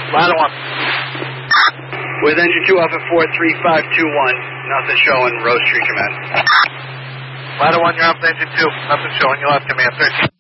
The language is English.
Ladder 1. With engine 2 off at 43521. Nothing showing. Rose Street, command. Ladder 1, you're off to engine 2. Nothing showing. You'll have command 13.